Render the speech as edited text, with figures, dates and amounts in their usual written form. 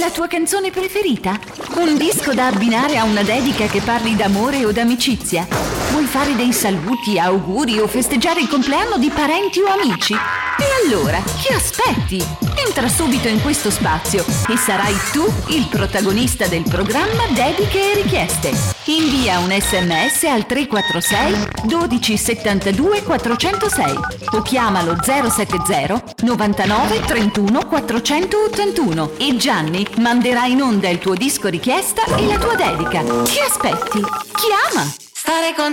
La tua canzone preferita? Un disco da abbinare a una dedica che parli d'amore o d'amicizia? Vuoi fare dei saluti, auguri o festeggiare il compleanno di parenti o amici? E allora, che aspetti? Entra subito in questo spazio e sarai tu il protagonista del programma Dediche e Richieste. Invia un SMS al 346 12 72 406 o chiamalo 070 99 31 481 e Gianni manderà in onda il tuo disco richiesta e la tua dedica. Che aspetti? Chiama! Stare con